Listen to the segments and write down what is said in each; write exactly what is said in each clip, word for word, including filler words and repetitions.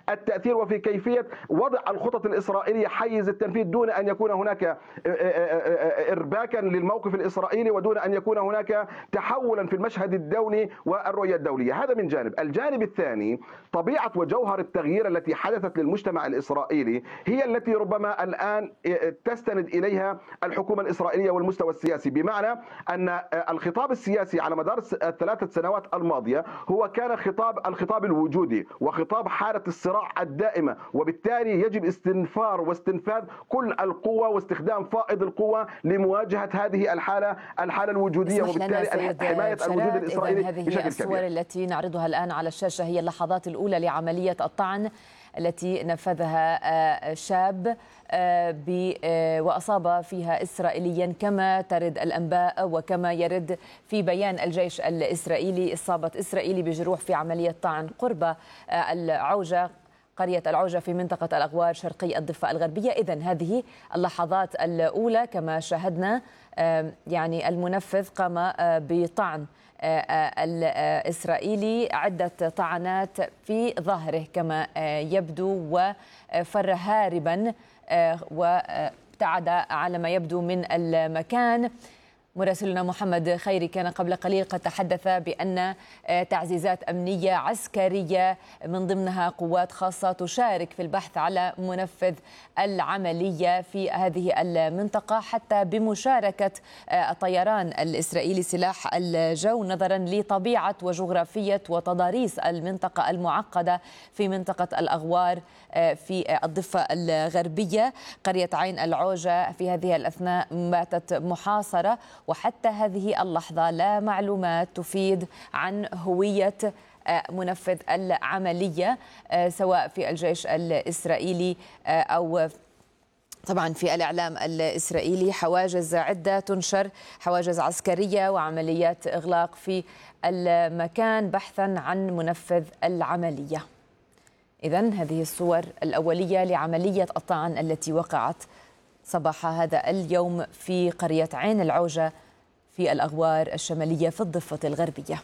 التأثير وفي كيفية وضع الخطط الإسرائيلية حيز التنفيذ دون أن يكون هناك إرباكا للموقف الإسرائيلي ودون أن يكون هناك تحولا في المشهد الدولي والرؤية الدولية. هذا من جانب. الجانب الثاني، طبيعة وجوهر التغيير التي حدثت للمجتمع الإسرائيلي هي التي ربما الآن تستند إليها الحكومة الإسرائيلية والمستوى السياسي، بمعنى أن الخطاب السياسي على مدار الثلاثة سنوات الماضية هو كان خطاب الخطاب الوجودي وخطاب حالة الصراع الدائمة، وبالتالي يجب استنفار واستنفاذ كل القوة واستخدام فائض القوة لمواجهة هذه الحالة الحالة الوجودية، وبالتالي حماية الوجود الإسرائيلي بشكل كبير. هذه الصور التي نعرضها الآن على الشاشة هي اللحظات الأولى لعملية الطعن التي نفذها شاب وأصاب فيها إسرائيليا كما ترد الأنباء وكما يرد في بيان الجيش الإسرائيلي. إصابة إسرائيلي بجروح في عملية طعن قرب العوجة، قرية العوجة في منطقة الأغوار شرقي الضفة الغربية. إذن هذه اللحظات الأولى كما شاهدنا، يعني المنفذ قام بطعن الإسرائيلي عدة طعنات في ظهره كما يبدو، وفر هاربا وابتعد على ما يبدو من المكان. مراسلنا محمد خيري كان قبل قليل قد تحدث بأن تعزيزات أمنية عسكرية من ضمنها قوات خاصة تشارك في البحث على منفذ العملية في هذه المنطقة، حتى بمشاركة الطيران الإسرائيلي سلاح الجو، نظرا لطبيعة وجغرافية وتضاريس المنطقة المعقدة في منطقة الأغوار في الضفة الغربية. قرية عين العوجة في هذه الأثناء باتت محاصرة، وحتى هذه اللحظة لا معلومات تفيد عن هوية منفذ العملية سواء في الجيش الإسرائيلي أو طبعا في الإعلام الإسرائيلي. حواجز عدة تنشر، حواجز عسكرية وعمليات إغلاق في المكان بحثا عن منفذ العملية. إذن هذه الصور الأولية لعملية الطعن التي وقعت صباح هذا اليوم في قرية عين العوجة في الأغوار الشمالية في الضفة الغربية.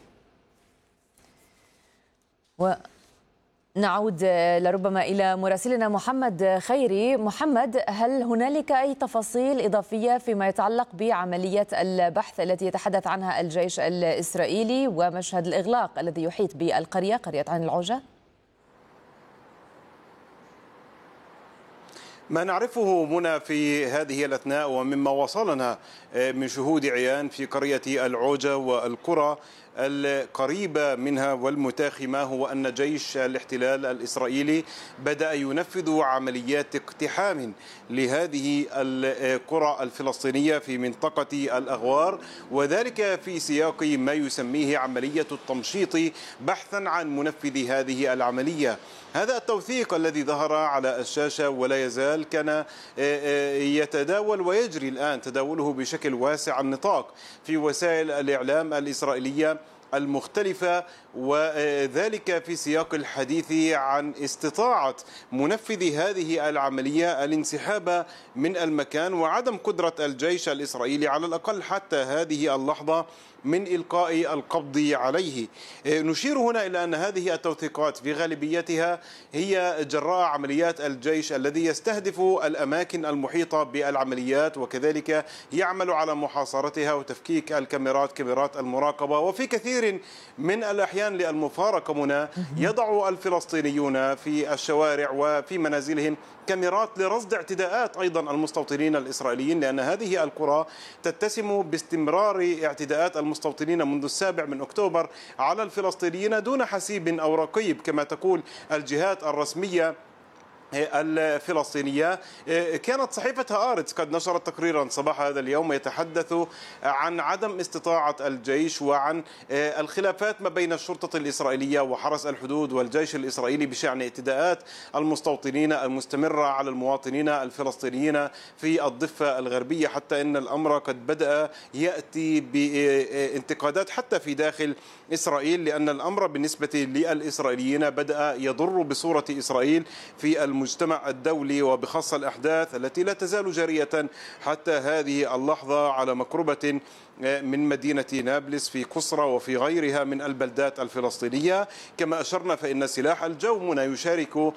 ونعود لربما إلى مراسلنا محمد خيري. محمد، هل هنالك أي تفاصيل إضافية فيما يتعلق بعملية البحث التي يتحدث عنها الجيش الإسرائيلي ومشهد الإغلاق الذي يحيط بالقرية قرية عين العوجة؟ ما نعرفه منى في هذه الأثناء ومما وصلنا من شهود عيان في قرية العوجة والقرى القريبة منها والمتاخمة هو أن جيش الاحتلال الإسرائيلي بدأ ينفذ عمليات اقتحام لهذه القرى الفلسطينية في منطقة الأغوار، وذلك في سياق ما يسميه عملية التمشيط بحثا عن منفذ هذه العملية. هذا التوثيق الذي ظهر على الشاشة ولا يزال كان يتداول ويجري الآن تداوله بشكل واسع النطاق في وسائل الإعلام الإسرائيلية المختلفة، وذلك في سياق الحديث عن استطاعة منفذ هذه العملية الانسحاب من المكان وعدم قدرة الجيش الإسرائيلي على الأقل حتى هذه اللحظة من إلقاء القبض عليه. نشير هنا إلى أن هذه التوثيقات في غالبيتها هي جراء عمليات الجيش الذي يستهدف الأماكن المحيطة بالعمليات، وكذلك يعمل على محاصرتها وتفكيك الكاميرات كاميرات المراقبة. وفي كثير من الأحيان للمفارقة منى يضع الفلسطينيون في الشوارع وفي منازلهم كاميرات لرصد اعتداءات أيضا المستوطنين الإسرائيليين، لأن هذه القرى تتسم باستمرار اعتداءات المستوطنين منذ السابع من أكتوبر على الفلسطينيين دون حسيب أو رقيب كما تقول الجهات الرسمية الفلسطينية. كانت صحيفة هآرتس قد نشرت تقريرا صباح هذا اليوم يتحدث عن عدم استطاعة الجيش وعن الخلافات ما بين الشرطة الإسرائيلية وحرس الحدود والجيش الإسرائيلي بشأن اعتداءات المستوطنين المستمرة على المواطنين الفلسطينيين في الضفة الغربية، حتى أن الأمر قد بدأ يأتي بانتقادات حتى في داخل إسرائيل، لأن الأمر بالنسبة للإسرائيليين بدأ يضر بصورة إسرائيل في المجتمع الدولي، وبخاصة الأحداث التي لا تزال جارية حتى هذه اللحظة على مقربة من مدينة نابلس في قصرى وفي غيرها من البلدات الفلسطينية. كما أشرنا فإن سلاح الجو هنا يشارك